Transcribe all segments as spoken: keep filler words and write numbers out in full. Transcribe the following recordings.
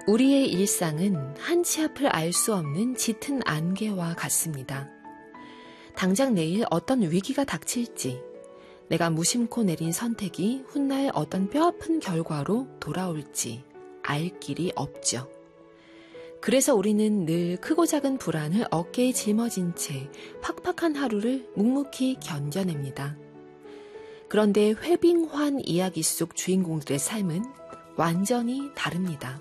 우리의 일상은 한치 앞을 알 수 없는 짙은 안개와 같습니다. 당장 내일 어떤 위기가 닥칠지, 내가 무심코 내린 선택이 훗날 어떤 뼈아픈 결과로 돌아올지 알 길이 없죠. 그래서 우리는 늘 크고 작은 불안을 어깨에 짊어진 채 팍팍한 하루를 묵묵히 견뎌냅니다. 그런데 회빙환 이야기 속 주인공들의 삶은 완전히 다릅니다.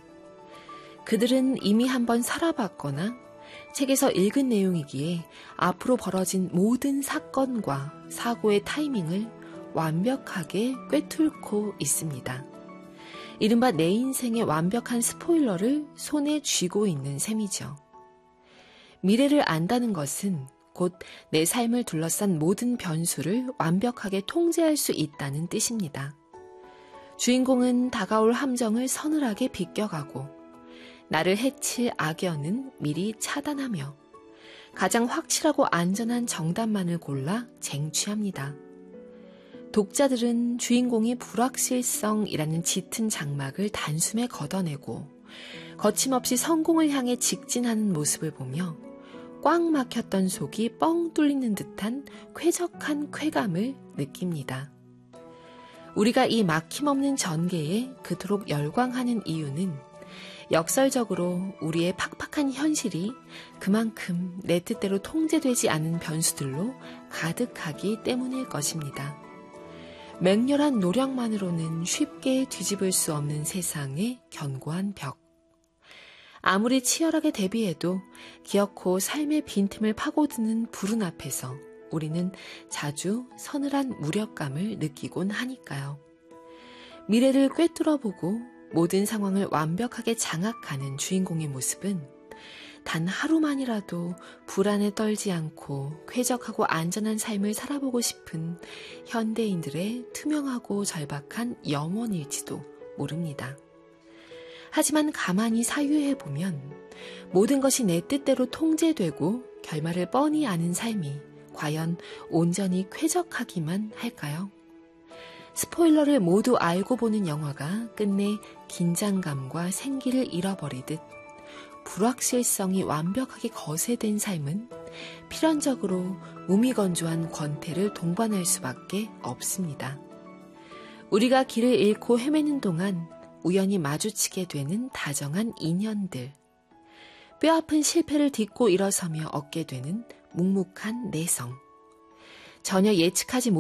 그들은 이미 한번 살아봤거나 책에서 읽은 내용이기에 앞으로 벌어진 모든 사건과 사고의 타이밍을 완벽하게 꿰뚫고 있습니다. 이른바 내 인생의 완벽한 스포일러를 손에 쥐고 있는 셈이죠. 미래를 안다는 것은 곧 내 삶을 둘러싼 모든 변수를 완벽하게 통제할 수 있다는 뜻입니다. 주인공은 다가올 함정을 서늘하게 비껴가고 나를 해칠 악연은 미리 차단하며 가장 확실하고 안전한 정답만을 골라 쟁취합니다. 독자들은 주인공이 불확실성이라는 짙은 장막을 단숨에 걷어내고 거침없이 성공을 향해 직진하는 모습을 보며 꽉 막혔던 속이 뻥 뚫리는 듯한 쾌적한 쾌감을 느낍니다. 우리가 이 막힘없는 전개에 그토록 열광하는 이유는 역설적으로 우리의 팍팍한 현실이 그만큼 내 뜻대로 통제되지 않은 변수들로 가득하기 때문일 것입니다. 맹렬한 노력만으로는 쉽게 뒤집을 수 없는 세상의 견고한 벽. 아무리 치열하게 대비해도 기어코 삶의 빈틈을 파고드는 불운 앞에서 우리는 자주 서늘한 무력감을 느끼곤 하니까요. 미래를 꿰뚫어보고 모든 상황을 완벽하게 장악하는 주인공의 모습은 단 하루만이라도 불안에 떨지 않고 쾌적하고 안전한 삶을 살아보고 싶은 현대인들의 투명하고 절박한 염원일지도 모릅니다. 하지만 가만히 사유해보면 모든 것이 내 뜻대로 통제되고 결말을 뻔히 아는 삶이 과연 온전히 쾌적하기만 할까요? 스포일러를 모두 알고 보는 영화가 끝내 긴장감과 생기를 잃어버리듯 불확실성이 완벽하게 거세된 삶은 필연적으로 무미건조한 권태를 동반할 수밖에 없습니다. 우리가 길을 잃고 헤매는 동안 우연히 마주치게 되는 다정한 인연들, 뼈아픈 실패를 딛고 일어서며 얻게 되는 묵묵한 내성, 전혀 예측하지